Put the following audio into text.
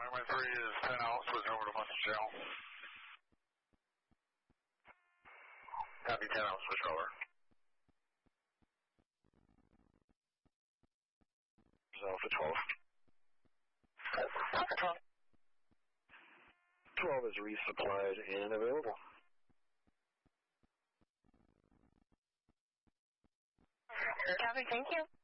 Runway 3 is 10 out, switch over to Muncie Channel. Copy 10 out, switch over. Alpha 12. Alpha 12. 12 is resupplied and available. Copy, thank you.